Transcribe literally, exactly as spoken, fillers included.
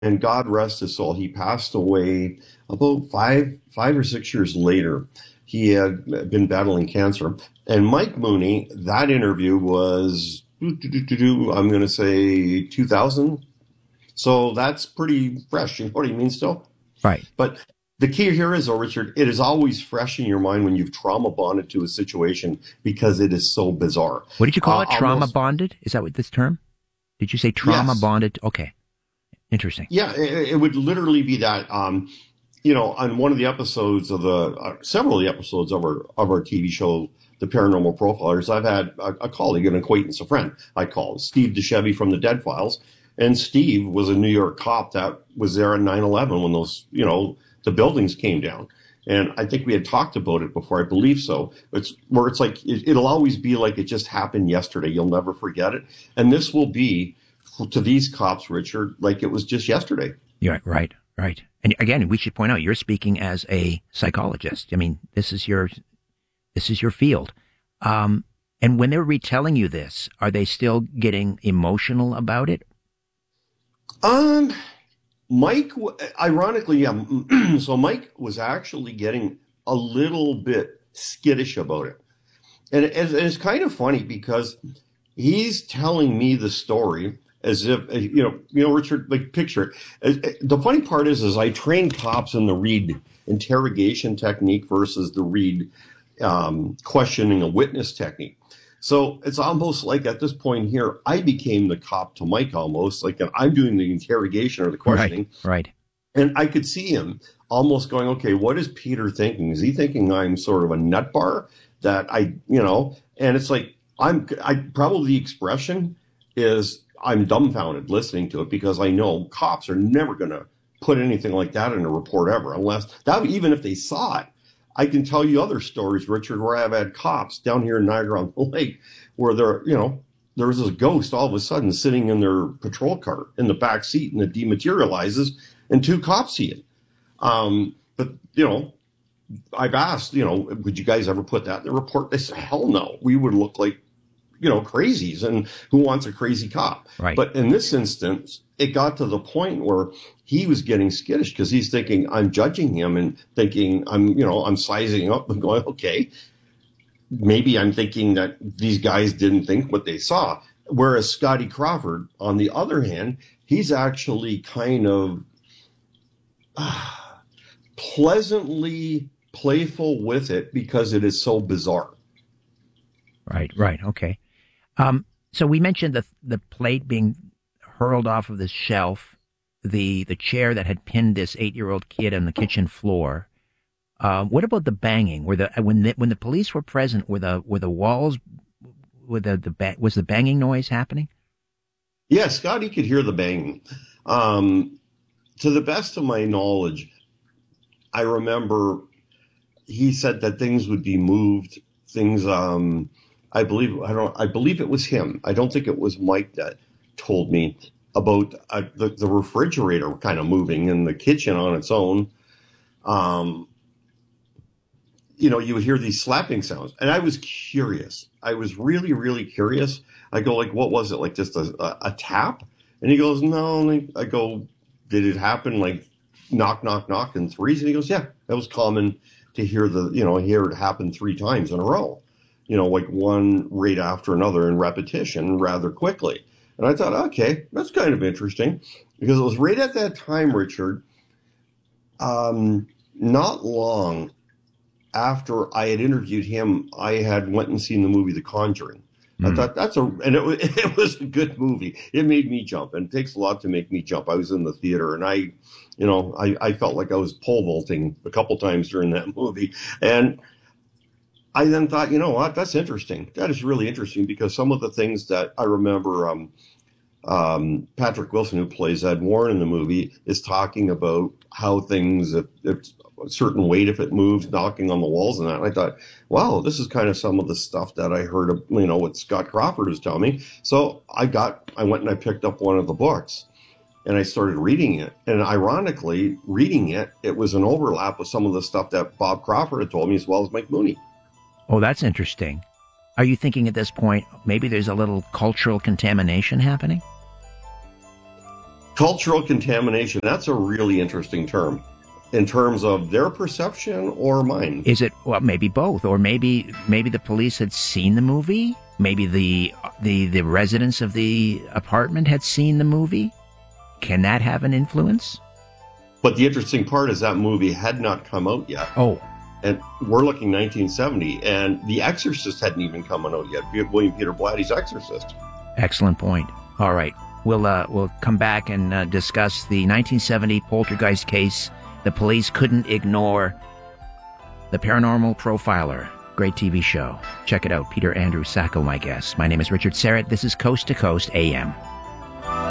and God rest his soul, he passed away about five five or six years later. He had been battling cancer. And Mike Mooney, that interview was, I'm going to say two thousand. So that's pretty fresh. You know what I mean still? Right. But the key here is, oh, Richard, it is always fresh in your mind when you've trauma bonded to a situation because it is so bizarre. What did you call Uh, it? Trauma almost, bonded? Is that what this term? Did you say trauma yes. bonded? Okay. Interesting. Yeah, it, it would literally be that. Um, you know, on one of the episodes of the uh, several of the episodes of our of our T V show, The Paranormal Profilers, I've had a, a colleague, an acquaintance, a friend I call Steve DeChevy from the Dead Files, and Steve was a New York cop that was there on nine eleven when those, you know, the buildings came down. And I think we had talked about it before. I believe so. It's where it's like it, it'll always be like it just happened yesterday. You'll never forget it. And this will be to these cops, Richard, like it was just yesterday. Yeah, right, right. And again, we should point out you're speaking as a psychologist. I mean, this is your this is your field. Um, and when they're retelling you this, are they still getting emotional about it? Um, Mike, w- ironically, yeah. So Mike was actually getting a little bit skittish about it, and it- it's, it's kind of funny because he's telling me the story as if uh, you know, you know, Richard. Like, picture it. Uh, uh, The funny part is, is I train cops in the Reed interrogation technique versus the Reed um, questioning a witness technique. So it's almost like at this point here, I became the cop to Mike almost, like I'm doing the interrogation or the Right, questioning. right. And I could see him almost going, okay, what is Peter thinking? Is he thinking I'm sort of a nut bar that I, you know, and it's like, I'm, I probably the expression is I'm dumbfounded listening to it because I know cops are never going to put anything like that in a report ever, unless that, even if they saw it. I can tell you other stories, Richard, where I've had cops down here in Niagara on the Lake where they're, you know, there was this ghost all of a sudden sitting in their patrol car in the back seat and it dematerializes and two cops see it. Um, but, you know, I've asked, you know, would you guys ever put that in the report? They said, hell no. We would look like, you know, crazies and who wants a crazy cop? Right. But in this instance, it got to the point where he was getting skittish because he's thinking I'm judging him and thinking I'm, you know, I'm sizing up and going, okay, maybe I'm thinking that these guys didn't think what they saw. Whereas Scotty Crawford, on the other hand, he's actually kind of uh, pleasantly playful with it because it is so bizarre. Right, right. Okay. Um, so we mentioned the the plate being hurled off of the shelf, the the chair that had pinned this eight year old kid on the kitchen floor. Uh, what about the banging? Were the when the, when the police were present, were the were the walls, were the the ba- was the banging noise happening? Yeah, Scotty could hear the banging. Um, to the best of my knowledge, I remember he said that things would be moved. Things, um, I believe, I don't, I believe it was him. I don't think it was Mike that told me about uh, the the refrigerator kind of moving in the kitchen on its own. Um, you know, you would hear these slapping sounds, and I was curious. I was really, really curious. I go like, what was it? Like just a, a, a tap? And he goes, no. And I go, did it happen like knock, knock, knock in threes? And he goes, yeah, that was common to hear the, you know, hear it happen three times in a row, you know, like one right after another in repetition rather quickly. And I thought, okay, that's kind of interesting because it was right at that time, Richard, um, not long after I had interviewed him, I had went and seen the movie The Conjuring. I Mm. thought that's a, and it was, it was a good movie. It made me jump, and it takes a lot to make me jump. I was in the theater, and I, you know, I, I felt like I was pole vaulting a couple times during that movie. And I then thought, you know what, that's interesting. That is really interesting because some of the things that I remember, um, um, Patrick Wilson, who plays Ed Warren in the movie, is talking about how things, if, if a certain weight, if it moves, knocking on the walls and that. And I thought, wow, this is kind of some of the stuff that I heard of, you know, what Scott Crawford was telling me. So I got, I went and I picked up one of the books and I started reading it. And ironically, reading it, it was an overlap with some of the stuff that Bob Crawford had told me as well as Mike Mooney. Oh, that's interesting. Are you thinking at this point maybe there's a little cultural contamination happening? Cultural contamination, that's a really interesting term in terms of their perception or mine. Is it, well, maybe both, or maybe maybe the police had seen the movie, maybe the the the residents of the apartment had seen the movie. Can that have an influence? But the interesting part is that movie had not come out yet. Oh. And we're looking nineteen seventy, and The Exorcist hadn't even come out yet. William Peter Blatty's Exorcist. Excellent point. All right. We'll, uh, we'll come back and uh, discuss the nineteen seventy poltergeist case. The police couldn't ignore The Paranormal Profiler. Great T V show. Check it out. Peter Andrew Sacco, my guest. My name is Richard Serrett. This is Coast to Coast A M.